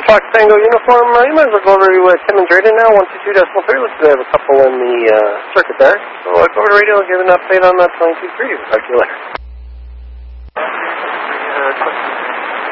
Fox Tango uniform, you might as well go over to Tim and Drayden now, 122.3. Looks like they have a couple in the circuit there. So go over to radio and give an update on that 22.3 regular.